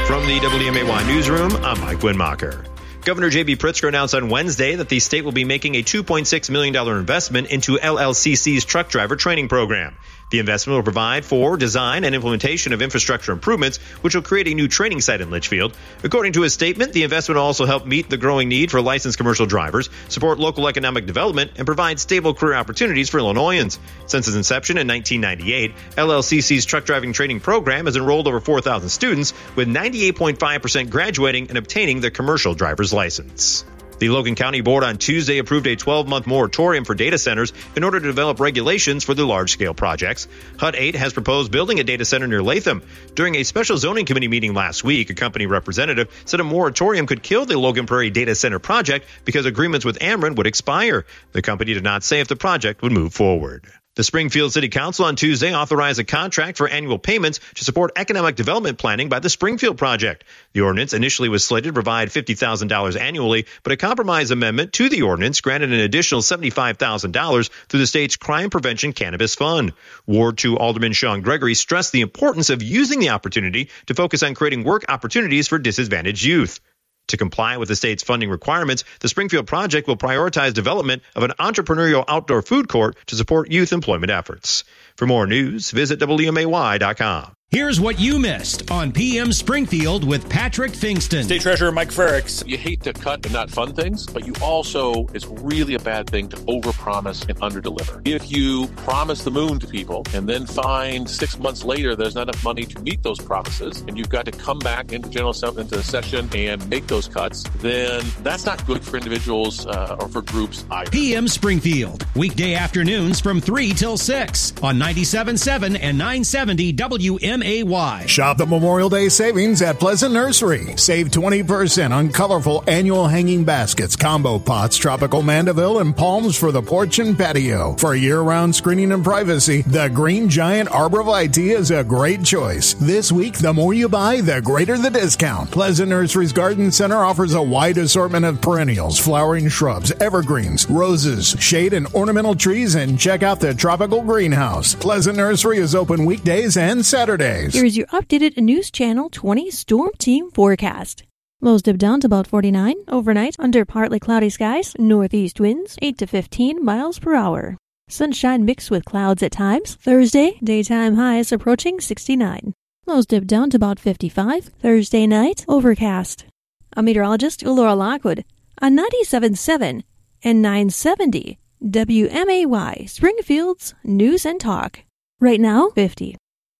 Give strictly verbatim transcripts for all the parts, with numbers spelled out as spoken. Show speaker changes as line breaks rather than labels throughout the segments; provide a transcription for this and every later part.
From the W M A Y Newsroom, I'm Mike Winmacher. Governor J B. Pritzker announced on Wednesday that the state will be making a two point six million dollars investment into L L C C's truck driver training program. The investment will provide for design and implementation of infrastructure improvements, which will create a new training site in Litchfield. According to his statement, the investment will also help meet the growing need for licensed commercial drivers, support local economic development, and provide stable career opportunities for Illinoisans. Since its inception in nineteen ninety-eight, L L C C's truck driving training program has enrolled over four thousand students, with ninety-eight point five percent graduating and obtaining their commercial driver's license. The Logan County Board on Tuesday approved a twelve-month moratorium for data centers in order to develop regulations for the large-scale projects. H U D eight has proposed building a data center near Latham. During a special zoning committee meeting last week, a company representative said a moratorium could kill the Logan Prairie data center project because agreements with Ameren would expire. The company did not say if the project would move forward. The Springfield City Council on Tuesday authorized a contract for annual payments to support economic development planning by the Springfield Project. The ordinance initially was slated to provide fifty thousand dollars annually, but a compromise amendment to the ordinance granted an additional seventy-five thousand dollars through the state's Crime Prevention Cannabis Fund. Ward two Alderman Sean Gregory stressed the importance of using the opportunity to focus on creating work opportunities for disadvantaged youth. To comply with the state's funding requirements, the Springfield Project will prioritize development of an entrepreneurial outdoor food court to support youth employment efforts. For more news, visit W M A Y dot com.
Here's what you missed on P M Springfield with Patrick Fingston.
State Treasurer Mike Frericks.
You hate to cut and not fund things, but you also, it's really a bad thing to overpromise and underdeliver. If you promise the moon to people and then find six months later there's not enough money to meet those promises, and you've got to come back into general into the session and make those cuts, then that's not good for individuals uh, or for groups either.
P M Springfield, weekday afternoons from three till six on ninety-seven point seven and nine seventy W M A Y.
Shop the Memorial Day savings at Pleasant Nursery. Save twenty percent on colorful annual hanging baskets, combo pots, tropical mandeville, and palms for the porch and patio. For year-round screening and privacy, the Green Giant Arborvitae is a great choice. This week, the more you buy, the greater the discount. Pleasant Nursery's Garden Center offers a wide assortment of perennials, flowering shrubs, evergreens, roses, shade, and ornamental trees, and check out the tropical greenhouse. Pleasant Nursery is open weekdays and Saturdays.
Here's your updated News Channel twenty Storm Team forecast. Lows dip down to about forty-nine. Overnight, under partly cloudy skies, northeast winds eight to fifteen miles per hour. Sunshine mixed with clouds at times. Thursday, daytime highs approaching sixty-nine. Lows dip down to about fifty-five. Thursday night, overcast. I'm meteorologist Laura Lockwood on ninety-seven point seven and nine seventy W M A Y, Springfield's News and Talk. Right now, fifty.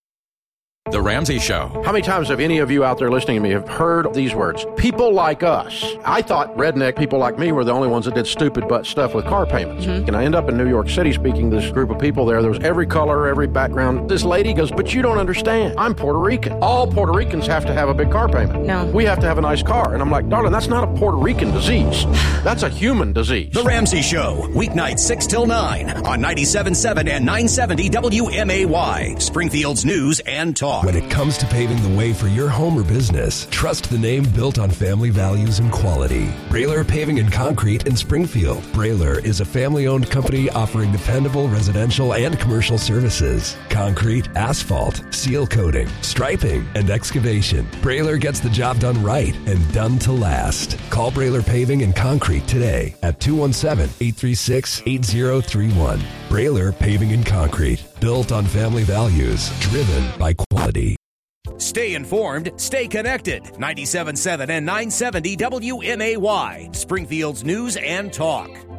The Ramsey Show.
How many times have any of you out there listening to me have heard these words? People like us. I thought redneck people like me were the only ones that did stupid butt stuff with car payments. Mm-hmm. And I end up in New York City speaking to this group of people there. There was every color, every background. This lady goes, but you don't understand. I'm Puerto Rican. All Puerto Ricans have to have a big car payment.
No.
We have to have a nice car. And I'm like, darling, that's not a Puerto Rican disease. That's a human disease.
The Ramsey Show, weeknights six till nine on ninety-seven point seven and nine seventy W M A Y, Springfield's News and Talk.
When it comes to paving the way for your home or business, trust the name built on family values and quality. Brailer Paving and Concrete in Springfield. Brailer is a family-owned company offering dependable residential and commercial services. Concrete, asphalt, seal coating, striping, and excavation. Brailer gets the job done right and done to last. Call Brailer Paving and Concrete today at two one seven, eight three six, eight zero three one. Brailer Paving and Concrete. Built on family values, driven by quality.
Stay informed, stay connected. ninety-seven point seven and nine seventy W M A Y, Springfield's News and Talk.